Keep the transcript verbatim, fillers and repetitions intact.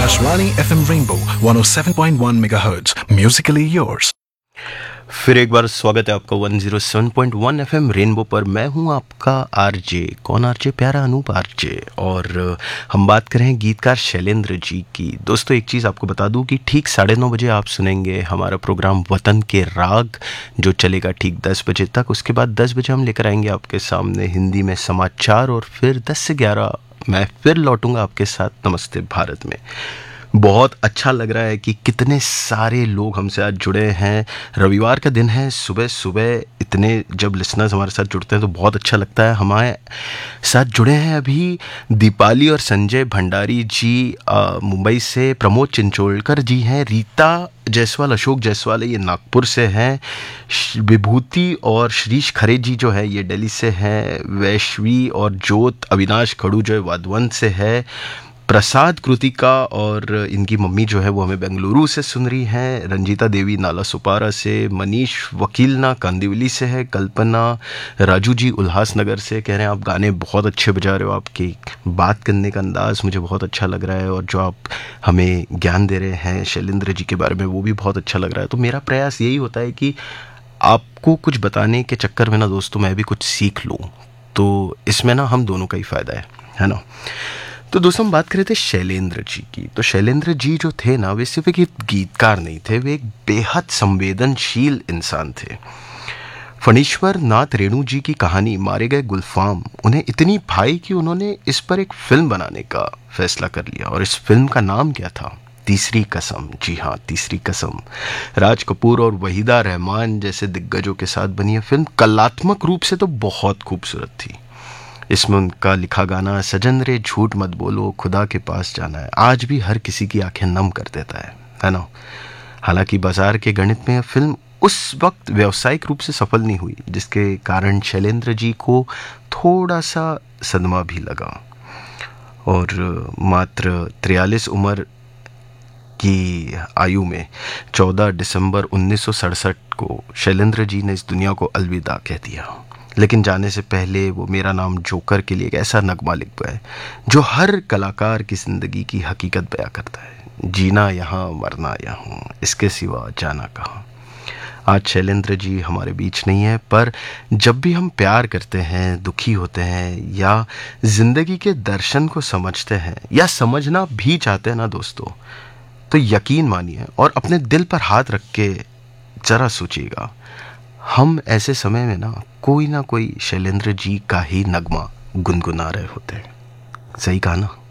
Akashvani F M Rainbow one oh seven point one megahertz. Musically yours. फिर एक बार स्वागत है आपका one oh seven point one F M rainbow पर। मैं हूं आपका आरजे। कौन आरजे? प्यारा अनूप आरजे। और हम बात कर रहे हैं गीतकार शैलेंद्र जी की। दोस्तों एक चीज़ आपको बता दूं कि ठीक साढ़े नौ बजे आप सुनेंगे हमारा प्रोग्राम वतन के राग, जो चलेगा ठीक दस बजे तक। उसके बाद दस बजे हम लेकर आएंगे आपके सामने हिंदी में समाचार, और फिर दस से ग्यारह मैं फिर लौटूंगा आपके साथ नमस्ते भारत में। बहुत अच्छा लग रहा है कि कितने सारे लोग हमसे आज जुड़े हैं। रविवार का दिन है, सुबह सुबह इतने जब लिसनर्स हमारे साथ जुड़ते हैं तो बहुत अच्छा लगता है। हमारे साथ जुड़े हैं अभी दीपाली और संजय भंडारी जी मुंबई से, प्रमोद चिंचोलकर जी हैं, रीता जायसवाल, अशोक जायसवाल ये नागपुर से हैं, विभूति और श्रीश खरे जी जो है ये दिल्ली से हैं, वैश्वी और ज्योत अविनाश खड़ू जो है वाधवन से है, प्रसाद कृतिका और इनकी मम्मी जो है वो हमें बेंगलुरु से सुन रही हैं, रंजीता देवी नाला सुपारा से, मनीष वकीलना कांदिवली से है, कल्पना राजू जी उल्लासनगर से कह रहे हैं आप गाने बहुत अच्छे बजा रहे हो, आपकी बात करने का अंदाज़ मुझे बहुत अच्छा लग रहा है, और जो आप हमें ज्ञान दे रहे हैं शैलेंद्र जी के बारे में वो भी बहुत अच्छा लग रहा है। तो मेरा प्रयास यही होता है कि आपको कुछ बताने के चक्कर में ना दोस्तों मैं भी कुछ सीख लूँ, तो इसमें ना हम दोनों का ही फ़ायदा है है ना। तो दोस्तों हम बात कर रहे थे शैलेंद्र जी की। तो शैलेंद्र जी जो थे ना, वे सिर्फ एक गीतकार नहीं थे, वे एक बेहद संवेदनशील इंसान थे। फणीश्वर नाथ रेणु जी की कहानी मारे गए गुलफाम उन्हें इतनी भाई कि उन्होंने इस पर एक फिल्म बनाने का फैसला कर लिया, और इस फिल्म का नाम क्या था? तीसरी कसम। जी हाँ, तीसरी कसम। राज कपूर और वहीदा रहमान जैसे दिग्गजों के साथ बनी यह फिल्म कलात्मक रूप से तो बहुत खूबसूरत थी। इसमें उनका लिखा गाना सजन रे झूठ मत बोलो खुदा के पास जाना है आज भी हर किसी की आंखें नम कर देता है है ना। हालांकि बाजार के गणित में यह फिल्म उस वक्त व्यावसायिक रूप से सफल नहीं हुई, जिसके कारण शैलेंद्र जी को थोड़ा सा सदमा भी लगा, और मात्र तिरयालीस उम्र की आयु में चौदह दिसंबर उन्नीस सौ सड़सठ को शैलेंद्र जी ने इस दुनिया को अलविदा कह दिया। लेकिन जाने से पहले वो मेरा नाम जोकर के लिए एक ऐसा नगमा लिख पाए जो हर कलाकार की ज़िंदगी की हकीकत बयां करता है। जीना यहाँ मरना यहाँ, इसके सिवा जाना कहाँ। आज शैलेंद्र जी हमारे बीच नहीं है, पर जब भी हम प्यार करते हैं, दुखी होते हैं, या ज़िंदगी के दर्शन को समझते हैं या समझना भी चाहते हैं ना दोस्तों, तो यकीन मानिए और अपने दिल पर हाथ रख के ज़रा सोचिएगा, हम ऐसे समय में ना कोई ना कोई शैलेंद्र जी का ही नगमा गुनगुना रहे होते हैं। सही कहा ना।